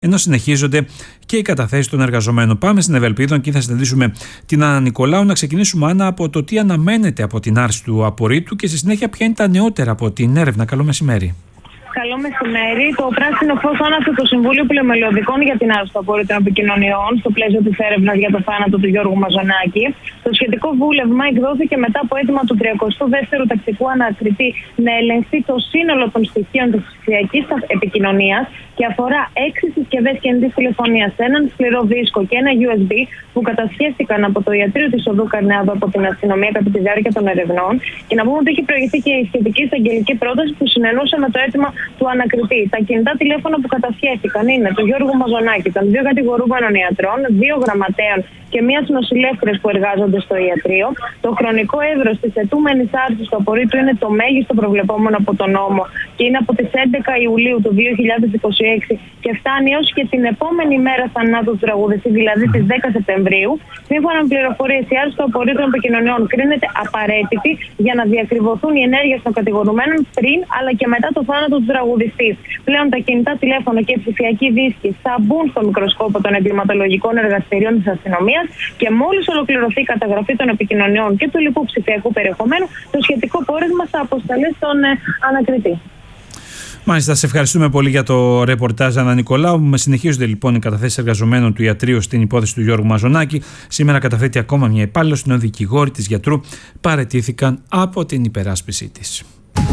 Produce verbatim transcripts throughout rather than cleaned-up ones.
ενώ συνεχίζονται και οι καταθέσεις των εργαζομένων. Πάμε στην Ευελπίδων και θα συναντήσουμε την Άννα Νικολάου. Να ξεκινήσουμε, Άννα, από το τι αναμένεται από την άρση του απορρίτου και στη συνέχεια ποια είναι τα νεότερα από την έρευνα. Καλό μεσημέρι. Καλό μεσημέρι. Το πράσινο φως άναψε το Συμβούλιο Πλημελιωδικών για την άρση του απορρίτου επικοινωνιών στο πλαίσιο της έρευνας για το θάνατο του Γιώργου Μαζονάκη. Το σχετικό βούλευμα εκδόθηκε μετά από αίτημα του τριακοστού δεύτερου τακτικού ανακριτή να ελεγχθεί το σύνολο των στοιχείων της ψηφιακής επικοινωνίας και αφορά έξι συσκευές κινητής τηλεφωνίας, έναν σκληρό δίσκο και ένα γιου ες μπι που κατασχέθηκαν από το ιατρείο της οδού Καρνάδου από την αστυνομία κατά τη διάρκεια των ερευνών. Και να πούμε ότι έχει προηγηθεί και η σχετική εισαγγελική πρόταση που συνενούσε με το αίτημα του ανακριτή. Τα κινητά τηλέφωνα που κατασχέθηκαν είναι του Γιώργου Μαζονάκη, των δύο κατηγορούμενων ιατρών, δύο γραμματέων και μια νοσηλεύτρια που εργάζονται στο ιατρείο. Το χρονικό εύρος της αιτούμενης άρσης του απορρίτου είναι το μέγιστο προβλεπόμενο από τον νόμο και είναι από τις έντεκα Ιουλίου του δύο χιλιάδες είκοσι έξι και φτάνει έως και την επόμενη μέρα θανάτου του τραγουδιστή, δηλαδή τις δέκα Σεπτεμβρίου. Σύμφωνα με πληροφορίες, η άρση του απορρίτου επικοινωνιών κρίνεται απαραίτητη για να διακριβωθούν οι ενέργειες των κατηγορουμένων πριν αλλά και μετά το θάνατο του τραγουδιστή. Πλέον τα κινητά τηλέφωνα και ψηφιακοί δίσκοι θα μπουν στο μικροσκόπο των εγκληματολογικών εργαστηρίων της αστυνομίας και μόλις ολοκληρωθεί η καταγραφή των επικοινωνιών και του λοιπού ψηφιακού περιεχομένου, το σχετικό πόρισμα θα αποσταλεί στον ε, ανακριτή. Μάλιστα, σε ευχαριστούμε πολύ για το ρεπορτάζ, Άννα Νικολάου. Με συνεχίζονται λοιπόν οι καταθέσεις εργαζομένων του ιατρείου στην υπόθεση του Γιώργου Μαζονάκη. Σήμερα καταθέτει ακόμα μια υπάλληλος, ενώ δικηγόροι της γιατρού παραιτήθηκαν από την υπεράσπιση της.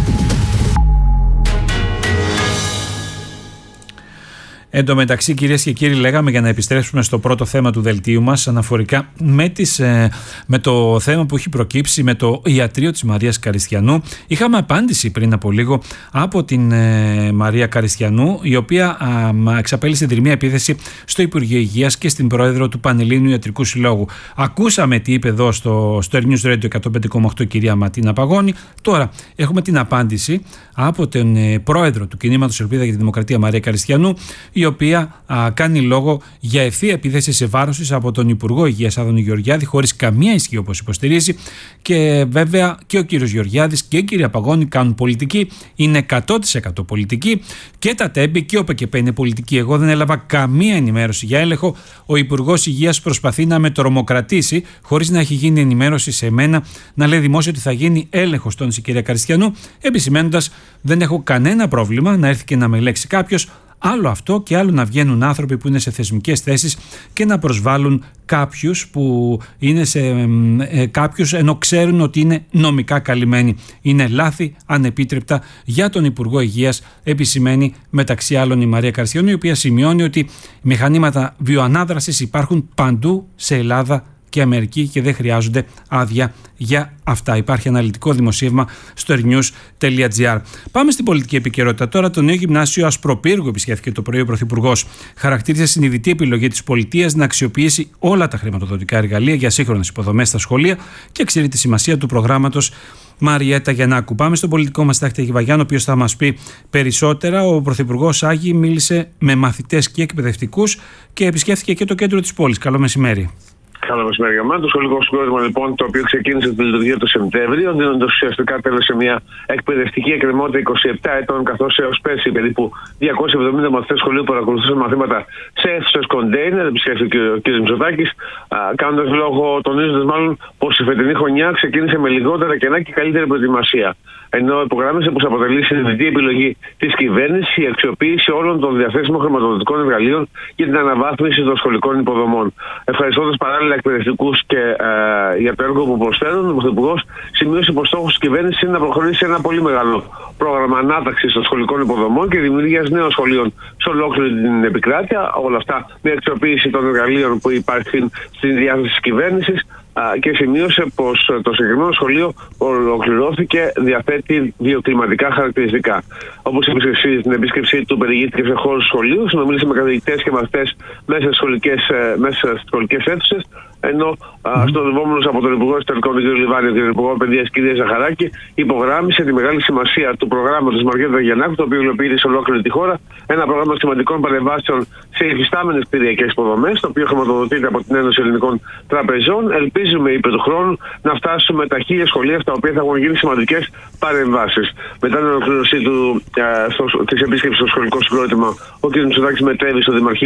Εν τω μεταξύ, κυρίες και κύριοι, λέγαμε για να επιστρέψουμε στο πρώτο θέμα του δελτίου μας αναφορικά με, τις, με το θέμα που έχει προκύψει με το ιατρείο της Μαρίας Καριστιανού. Είχαμε απάντηση πριν από λίγο από την ε, Μαρία Καριστιανού, η οποία α, εξαπέλυσε δρυμία επίθεση στο Υπουργείο Υγείας και στην πρόεδρο του Πανελλήνιου Ιατρικού Συλλόγου. Ακούσαμε τι είπε εδώ στο, στο News Radio εκατόν πέντε κόμμα οκτώ κυρία Ματίνα Παγώνη. Τώρα έχουμε την απάντηση από τον ε, πρόεδρο του Κινήματος Ελπίδα για τη Δημοκρατία, Μαρία Καριστιανού, η οποία α, κάνει λόγο για ευθεία επίθεση σε βάρος της από τον Υπουργό Υγείας Άδωνη Γεωργιάδη, χωρίς καμία ισχύ όπως υποστηρίζει. Και βέβαια και ο κύριος Γεωργιάδης και η κυρία Παγώνη κάνουν πολιτική, είναι εκατό τοις εκατό πολιτική, και τα τέμπη και ο ΠΚΠ είναι πολιτική. Εγώ δεν έλαβα καμία ενημέρωση για έλεγχο. Ο Υπουργός Υγείας προσπαθεί να με τρομοκρατήσει, χωρίς να έχει γίνει ενημέρωση σε μένα, να λέει δημόσια ότι θα γίνει έλεγχος, τόνισε η κυρία Καριστιανού, επισημαίνοντας δεν έχω κανένα πρόβλημα να έρθει και να με ελέγξει κάποιος. Άλλο αυτό και άλλο να βγαίνουν άνθρωποι που είναι σε θεσμικές θέσεις και να προσβάλλουν κάποιους που είναι σε ε, κάποιους ενώ ξέρουν ότι είναι νομικά καλυμμένοι. Είναι λάθη ανεπίτρεπτα για τον Υπουργό Υγείας, επισημαίνει μεταξύ άλλων η Μαρία Καριστιανού, η οποία σημειώνει ότι μηχανήματα βιοανάδρασης υπάρχουν παντού σε Ελλάδα και Αμερική και δεν χρειάζονται άδεια για αυτά. Υπάρχει αναλυτικό δημοσίευμα στο ερnews τελεία τζι άρ. Πάμε στην πολιτική επικαιρότητα τώρα. Το νέο γυμνάσιο Ασπροπύργου επισκέφθηκε το πρωί ο Πρωθυπουργός. Χαρακτήρισε συνειδητή επιλογή της πολιτείας να αξιοποιήσει όλα τα χρηματοδοτικά εργαλεία για σύγχρονες υποδομές στα σχολεία και ξέρει τη σημασία του προγράμματος Μαριέτα Γιαννάκου. Πάμε στον πολιτικό μας τάκτη Αγιβαγιάννη, ο οποίος θα μας πει περισσότερα. Ο Πρωθυπουργός Άγη μίλησε με μαθητές και εκπαιδευτικούς και επισκέφθηκε και το κέντρο της πόλης. Καλό μεσημέρι. Καλό μεσημέρι για μένα. Το σχολικό συγκρότημα, λοιπόν, το οποίο ξεκίνησε τη λειτουργία το Σεπτέμβριο, δίνοντας ουσιαστικά τέλος σε μια εκπαιδευτική εκκρεμότητα είκοσι επτά ετών, καθώς έως πέρσι περίπου διακόσιοι εβδομήντα μαθητές σχολείου παρακολουθούσαν μαθήματα σε αίθουσες κοντέινερ. Επισκέφθηκε ο κ. Μητσοτάκης, κάνοντας λόγο, τονίζοντας μάλλον πως η φετινή χρονιά ξεκίνησε με λιγότερα κενά και καλύτερη προετοιμασία. Ενώ υπογράμμισε πως αποτελεί συνειδητή επιλογή της κυβέρνησης η αξιοποίηση όλων των διαθέσιμων χρηματοδοτικών εργαλείων για την αναβάθμιση των σχολικών υποδομών. Ευχαριστώντας παράλληλα εκπαιδευτικούς και ε, για το έργο που προσφέρουν, ο Πρωθυπουργός σημείωσε πως στόχος της κυβέρνησης είναι να προχωρήσει ένα πολύ μεγάλο πρόγραμμα ανάταξης των σχολικών υποδομών και δημιουργίας νέων σχολείων σε ολόκληρη την επικράτεια. Όλα αυτά με αξιοποίηση των εργαλείων που υπάρχουν στην διάθεση της κυβέρνησης. Και σημείωσε πως το συγκεκριμένο σχολείο ολοκληρώθηκε, διαθέτει βιοκλιματικά χαρακτηριστικά. Όπως είπε εσύ, στην επίσκεψή του περιηγήθηκε σε χώρους σχολείου, συνομίλησε με καθηγητές και μαθητές μέσα στις σχολικές, μέσα σχολικές αίθουσες, ενώ mm. αστυνομευόμενος από τον Υπουργό Εσωτερικών τον κ. Λιβάνιο και τον Υπουργό Παιδείας κ. Ζαχαράκη υπογράμμισε τη μεγάλη σημασία του προγράμματος Μαριέτα Γιαννάκου, το οποίο υλοποιείται σε ολόκληρη τη χώρα. Ένα πρόγραμμα σημαντικών παρεμβάσεων σε υφιστάμενες κτηριακές υποδομές, το οποίο χρηματοδοτείται από την Ένωση Ελληνικών Τραπεζών. Ελπίζουμε, είπε του χρόνου, να φτάσουμε τα χίλια σχολεία στα οποία θα έχουν γίνει σημαντικές παρεμβάσεις. Μετά την ολοκλήρωσή του τη επίσκεψη στο σχολικό συγκρότημα, ο κ. Μητσοτάκης μετέβη στο Δημαρχείο